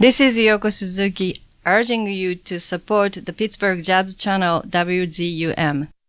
This is Yoko Suzuki urging you to support the Pittsburgh Jazz Channel WZUM.